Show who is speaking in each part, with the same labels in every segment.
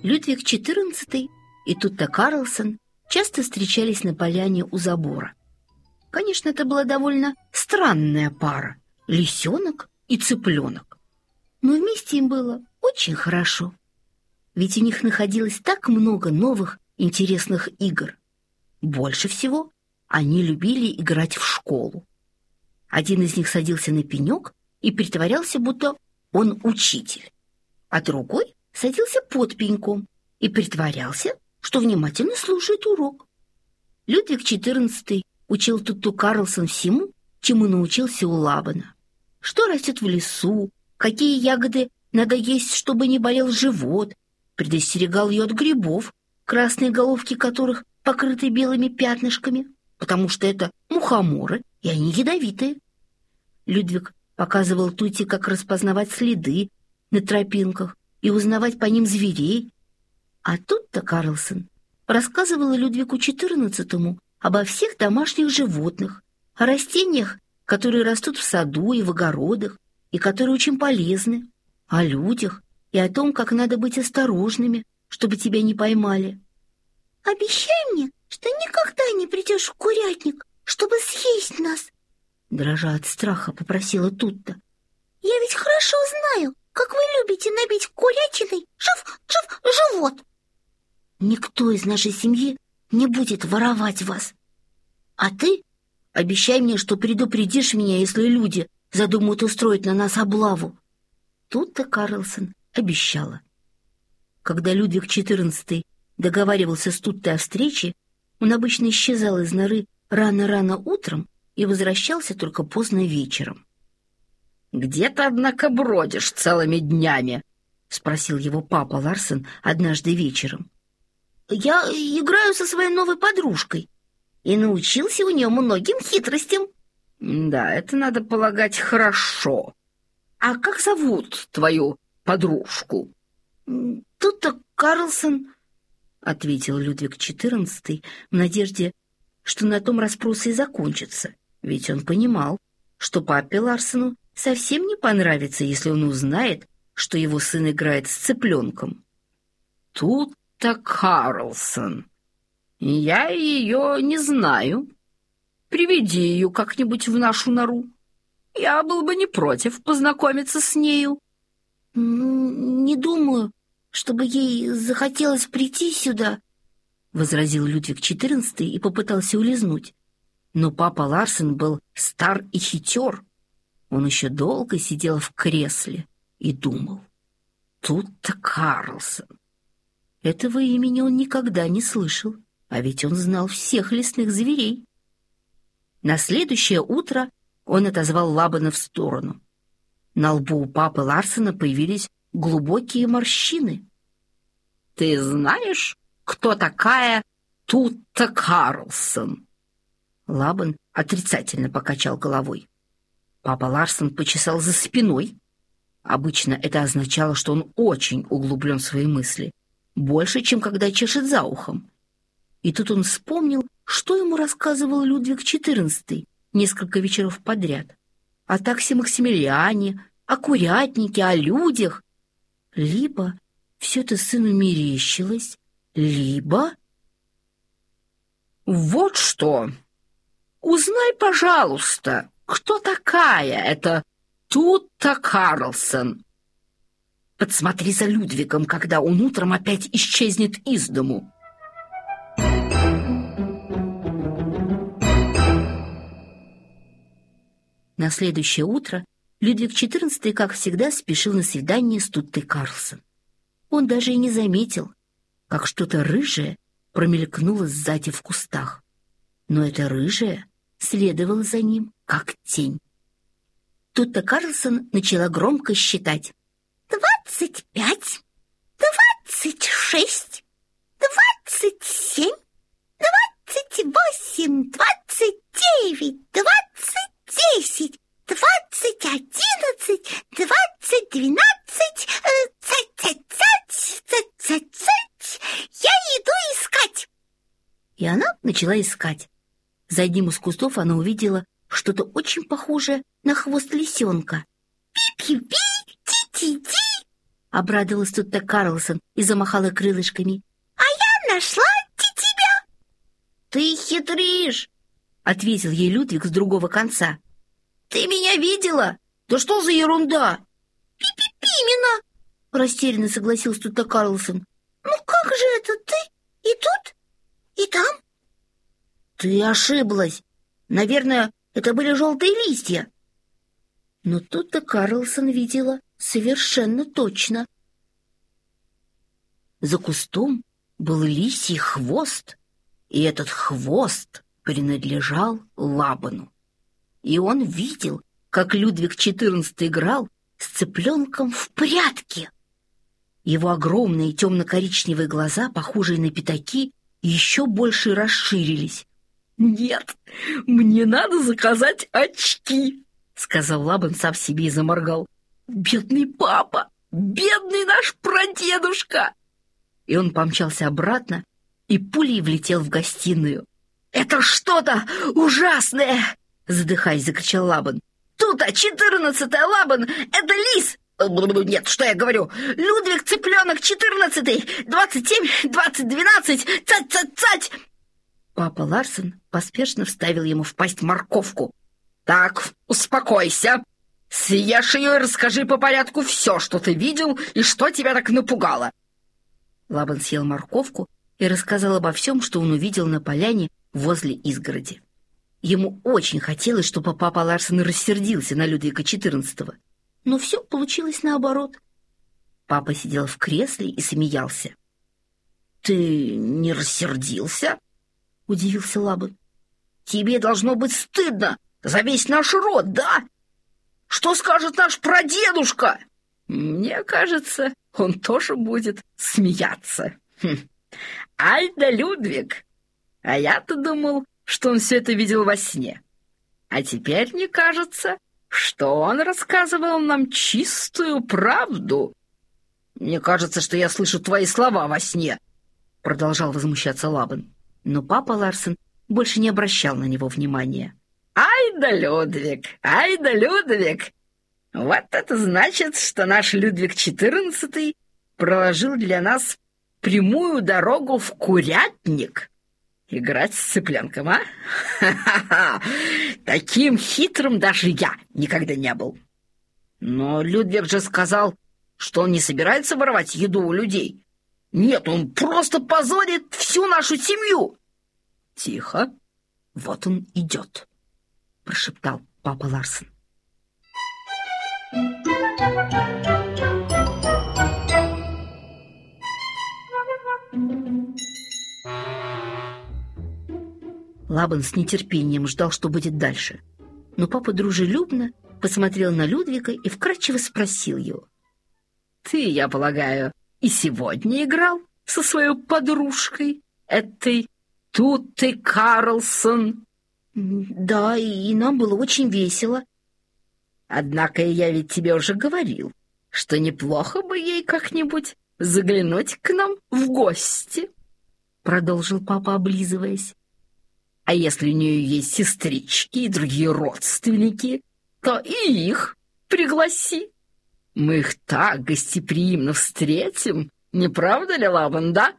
Speaker 1: Людвиг XIV и Тутта Карлсон часто встречались на поляне у забора. Конечно, это была довольно странная пара — лисенок и цыпленок. Но вместе им было очень хорошо. Ведь у них находилось так много новых интересных игр. Больше всего они любили играть в школу. Один из них садился на пенек и притворялся, будто он учитель, а другой садился под пеньком и притворялся, что внимательно слушает урок. Людвиг XIV учил Тутту Карлсон всему, чему научился у Лабана. Что растет в лесу, какие ягоды надо есть, чтобы не болел живот, предостерегал ее от грибов, красные головки которых покрыты белыми пятнышками, потому что это мухоморы, и они ядовитые. Людвиг показывал Тутте, как распознавать следы на тропинках и узнавать по ним зверей. А Тутта Карлсон рассказывала Людвигу XIV обо всех домашних животных, о растениях, которые растут в саду и в огородах, и которые очень полезны, о людях и о том, как надо быть осторожными, чтобы тебя не поймали.
Speaker 2: «Обещай мне, что никогда не придешь в курятник, чтобы съесть нас!»
Speaker 1: Дрожа от страха, попросила Тутта.
Speaker 2: «Я ведь хорошо знаю, как вы любите набить курятиной живот!»
Speaker 1: «Никто из нашей семьи не будет воровать вас. А ты обещай мне, что предупредишь меня, если люди задумают устроить на нас облаву». Тутта Карлсон обещала. Когда Людвиг XIV договаривался с Туттой о встрече, он обычно исчезал из норы рано-рано утром и возвращался только поздно вечером. «Где ты, однако, бродишь целыми днями?» — спросил его папа Ларсен однажды вечером. «Я играю со своей новой подружкой и научился у нее многим хитростям». «Да, это, надо полагать, хорошо. А как зовут твою подружку?» «Тутта Карлсон», — ответил Людвиг XIV в надежде, что на том расспросы и закончатся, ведь он понимал, что папе Ларсену совсем не понравится, если он узнает, что его сын играет с цыпленком. «Тутта Карлсон. Я ее не знаю. Приведи ее как-нибудь в нашу нору. Я был бы не против познакомиться с нею».
Speaker 2: «Не думаю, чтобы ей захотелось прийти сюда»,
Speaker 1: — возразил Людвиг XIV и попытался улизнуть. Но папа Ларсен был стар и хитер. Он еще долго сидел в кресле и думал. Тутта Карлсон. Этого имени он никогда не слышал, а ведь он знал всех лесных зверей. На следующее утро он отозвал Лабана в сторону. На лбу у папы Ларсена появились глубокие морщины. «Ты знаешь, кто такая Тутта Карлсон?» Лабан отрицательно покачал головой. Папа Ларсен почесал за спиной. Обычно это означало, что он очень углублен в свои мысли, больше, чем когда чешет за ухом. И тут он вспомнил, что ему рассказывал Людвиг XIV несколько вечеров подряд. О таксе Максимилиане, о курятнике, о людях. Либо все это сыну мерещилось, либо... «Вот что! Узнай, пожалуйста, кто такая эта Тутта Карлсон. Подсмотри за Людвигом, когда он утром опять исчезнет из дому». На следующее утро Людвиг XIV, как всегда, спешил на свидание с Туттой Карлсон. Он даже и не заметил, как что-то рыжее промелькнуло сзади в кустах. Но это рыжее следовало за ним, как тень. Тутта Карлсон начала громко считать.
Speaker 2: 25, 26, 27, 28, 29, 20, 10, 20, 11, 20, 12, я иду искать.
Speaker 1: И она начала искать. За одним из кустов она увидела что-то очень похожее на хвост лисенка.
Speaker 2: Пи-пи-пи, ти-ти-ти.
Speaker 1: обрадовалась Тутта Карлсон и замахала крылышками.
Speaker 2: Нашла тебя.
Speaker 1: Ты хитришь, ответил ей Людвиг с другого конца. Ты меня видела? Да что за ерунда?
Speaker 2: Именно,
Speaker 1: растерянно согласился Тутта Карлсон.
Speaker 2: Ну как же это ты? И тут, и там?
Speaker 1: Ты ошиблась. Наверное, это были желтые листья. Но Тутта Карлсон видела совершенно точно. За кустом был лисий хвост, и этот хвост принадлежал Лабану. И он видел, как Людвиг XIV играл с цыпленком в прятки. Его огромные темно-коричневые глаза, похожие на пятаки, еще больше расширились. «Нет, мне надо заказать очки», — сказал Лабан сам себе и заморгал. «Бедный папа! Бедный наш прадедушка!» И он помчался обратно и пулей влетел в гостиную. «Это что-то ужасное!» — задыхаясь, закричал Лабан. «Тут-то 14-я, Лабан! Это лис!» «Нет, что я говорю? Людвиг Цыпленок 14-й! 27, 20, 12! Цать-цать-цать!» Папа Ларсен поспешно вставил ему в пасть морковку. «Так, успокойся. Съешь ее и расскажи по порядку все, что ты видел и что тебя так напугало». Лабан съел морковку и рассказал обо всем, что он увидел на поляне возле изгороди. Ему очень хотелось, чтобы папа Ларсен рассердился на Людвига XIV, но все получилось наоборот. Папа сидел в кресле и смеялся. «Ты не рассердился?» — удивился Лабан. «Тебе должно быть стыдно за весь наш род, да? Что скажет наш прадедушка?» «Мне кажется, он тоже будет смеяться. Ай да Людвиг! А я-то думал, что он все это видел во сне. А теперь мне кажется, что он рассказывал нам чистую правду». «Мне кажется, что я слышу твои слова во сне», — продолжал возмущаться Лабан. Но папа Ларсен больше не обращал на него внимания. «Ай да Людвиг! Ай да Людвиг! Вот это значит, что наш Людвиг XIV проложил для нас прямую дорогу в курятник. Играть с цыпленком, а? Ха-ха-ха! Таким хитрым даже я никогда не был. Но Людвиг же сказал, что он не собирается воровать еду у людей. Нет, он просто позорит всю нашу семью». «Тихо, вот он идет», — прошептал папа Ларсен. Лабан с нетерпением ждал, что будет дальше. Но папа дружелюбно посмотрел на Людвига и вкратчиво спросил его. «Ты, я полагаю, и сегодня играл со своей подружкой, этой Туттой Карлсон?» «Да, и нам было очень весело». «Однако я ведь тебе уже говорил, что неплохо бы ей как-нибудь заглянуть к нам в гости», — продолжил папа, облизываясь. «А если у нее есть сестрички и другие родственники, то и их пригласи. Мы их так гостеприимно встретим, не правда ли, Лабан, да?»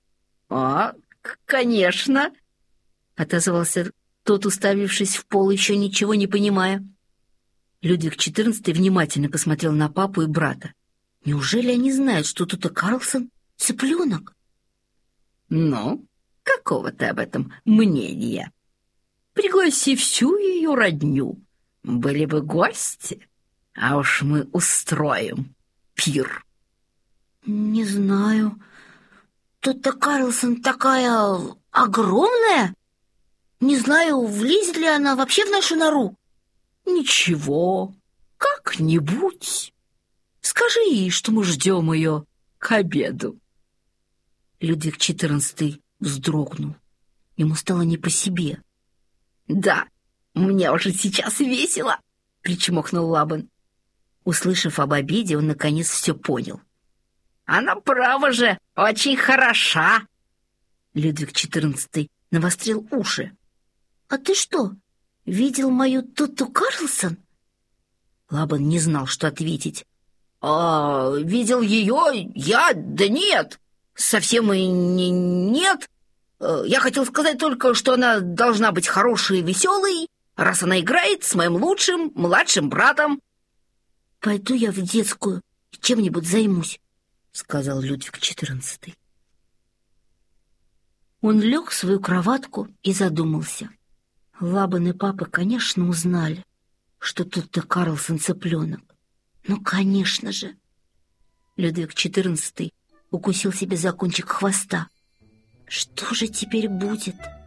Speaker 1: Конечно», — отозвался тот, уставившись в пол, еще ничего не понимая. Людвиг XIV внимательно посмотрел на папу и брата. Неужели они знают, что Тутта Карлсон — цыпленок? «Ну, какого ты об этом мнения? Пригласи всю ее родню. Были бы гости, а уж мы устроим пир». «Не знаю. Тутта Карлсон такая огромная. Не знаю, влезет ли она вообще в нашу нору». «Ничего, как-нибудь. Скажи ей, что мы ждем ее к обеду». Людвиг XIV вздрогнул. Ему стало не по себе. «Да, мне уже сейчас весело», — причмокнул Лабан. Услышав об обеде, он наконец все понял. «Она, право же, очень хороша». Людвиг XIV навострил уши. «А ты что, видел мою Тутту Карлсон?» Лабан не знал, что ответить. Видел ее? Я? Да нет, совсем и нет. Я хотел сказать только, что она должна быть хорошей и веселой, раз она играет с моим лучшим младшим братом.
Speaker 2: «Пойду я в детскую, чем-нибудь займусь», —
Speaker 1: сказал Людвиг XIV.
Speaker 2: Он лег в свою кроватку и задумался. Лабан и папа, конечно, узнали, что тут-то Карлсон цыпленок. Ну, конечно же. Людвиг XIV укусил себе за кончик хвоста. Что же теперь будет?